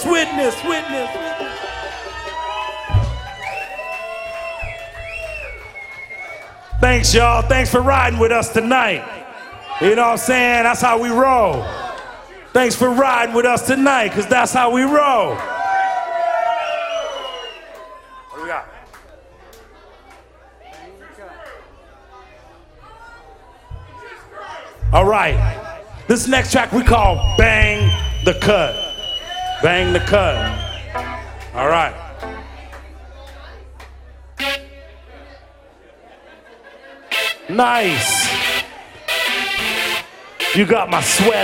witness. Thanks, y'all. Thanks for riding with us tonight. You know what I'm saying? That's how we roll. Thanks for riding with us tonight, because that's how we roll. What do we got? All right. This next track we call Bang the Cut. Bang the Cut. All right. Nice. You got my sweat